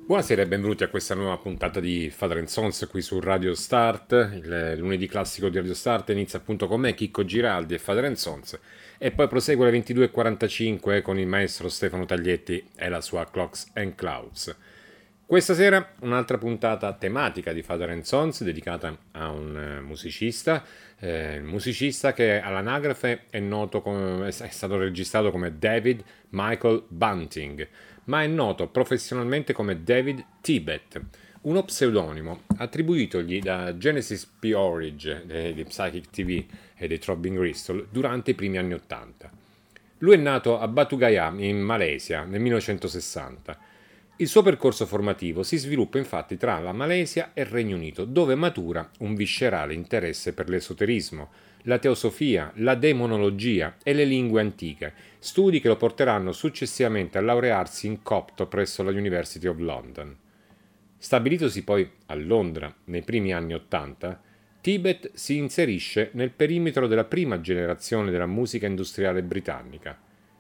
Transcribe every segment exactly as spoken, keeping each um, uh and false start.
Buonasera e benvenuti a questa nuova puntata di Father and Sons qui su Radio Start. Il lunedì classico di Radio Start inizia appunto con me, Chicco Giraldi e Father and Sons, e poi prosegue alle ventidue e quarantacinque con il maestro Stefano Taglietti e la sua Clocks and Clouds. Questa sera un'altra puntata tematica di Father and Sons dedicata a un uh, musicista, eh, musicista che all'anagrafe è noto come, è stato registrato come David Michael Bunting, ma è noto professionalmente come David Tibet, uno pseudonimo attribuitogli da Genesis P. Orridge di Psychic T V e dei Throbbing Gristle durante i primi anni Ottanta. Lui è nato a Batu Gaya in Malesia nel millenovecentosessanta. Il suo percorso formativo si sviluppa infatti tra la Malesia e il Regno Unito, dove matura un viscerale interesse per l'esoterismo, la teosofia, la demonologia e le lingue antiche, studi che lo porteranno successivamente a laurearsi in copto presso la University of London. Stabilitosi poi a Londra nei primi anni Ottanta, Tibet si inserisce nel perimetro della prima generazione della musica industriale britannica.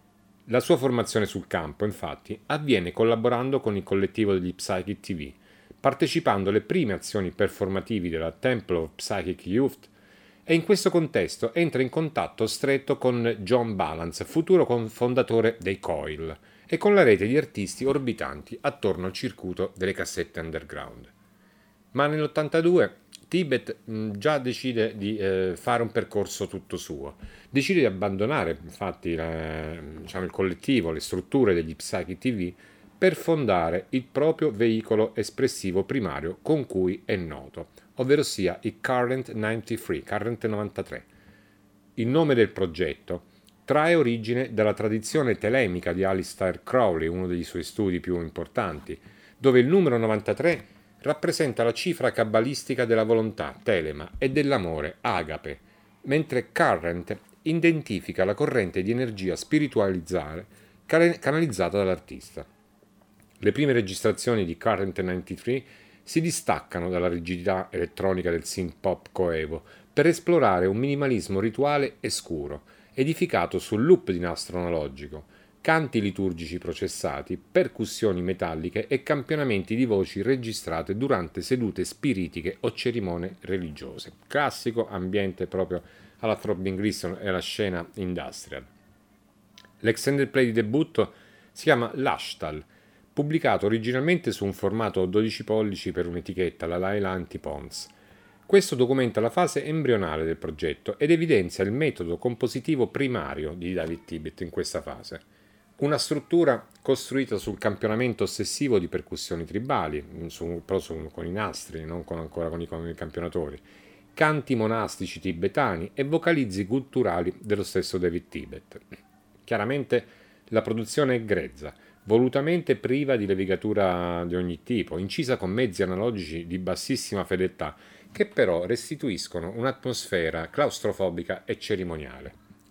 La sua formazione sul campo, infatti, avviene collaborando con il collettivo degli Psychic T V, partecipando alle prime azioni performativi della Temple of Psychic Youth, e in questo contesto entra in contatto stretto con John Balance, futuro fondatore dei Coil, e con la rete di artisti orbitanti attorno al circuito delle cassette underground. Ma nell'ottantadue Tibet mh, già decide di eh, fare un percorso tutto suo. Decide di abbandonare infatti la, diciamo, il collettivo, le strutture degli Psychic T V per fondare il proprio veicolo espressivo primario con cui è noto, ovvero sia il Current novantatré, Current novantatré. Il nome del progetto trae origine dalla tradizione telemica di Aleister Crowley, uno dei suoi studi più importanti, dove il numero novantatré rappresenta la cifra cabalistica della volontà, telema, e dell'amore, agape, mentre current identifica la corrente di energia spiritualizzare canalizzata dall'artista. Le prime registrazioni di Current novantatré si distaccano dalla rigidità elettronica del synth pop coevo per esplorare un minimalismo rituale e scuro, edificato sul loop di nastro analogico, canti liturgici processati, percussioni metalliche e campionamenti di voci registrate durante sedute spiritiche o cerimonie religiose. Classico ambiente proprio alla Throbbing Gristle e alla scena industrial. L'extended play di debutto si chiama L'Ashtal, pubblicato originalmente su un formato dodici pollici per un'etichetta, la Laila Anti-Pons. Questo documenta la fase embrionale del progetto ed evidenzia il metodo compositivo primario di David Tibet in questa fase. Una struttura costruita sul campionamento ossessivo di percussioni tribali, su, però su, con i nastri, non con, ancora con i, con i campionatori, canti monastici tibetani e vocalizzi culturali dello stesso David Tibet. Chiaramente la produzione è grezza, volutamente priva di levigatura di ogni tipo, incisa con mezzi analogici di bassissima fedeltà, che però restituiscono un'atmosfera claustrofobica e cerimoniale.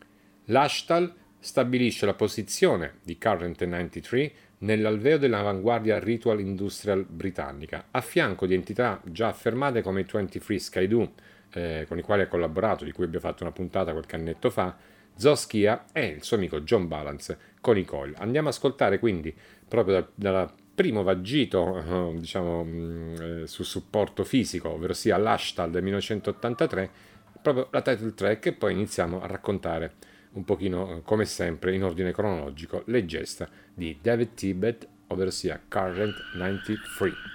L'Ashtal stabilisce la posizione di Current novantatré nell'alveo dell'avanguardia ritual industrial britannica, a fianco di entità già affermate come i ventitré Skydu, eh, con i quali ha collaborato, di cui abbiamo fatto una puntata qualche annetto fa, Zoskia e il suo amico John Balance con i Coil. Andiamo ad ascoltare quindi proprio dal, dal primo vagito eh, diciamo mh, eh, su supporto fisico, ovvero sia l'Ashtal del millenovecentottantatré, proprio la title track, e poi iniziamo a raccontare un pochino, come sempre, in ordine cronologico, le gesta di David Tibet, ovvero sia Current novantatré.